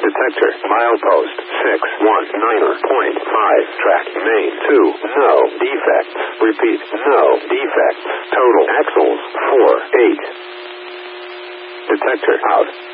Detector, milepost 619.5, track, main 2, no defects. Repeat, no defects. Total axles 4, 8. Detector out.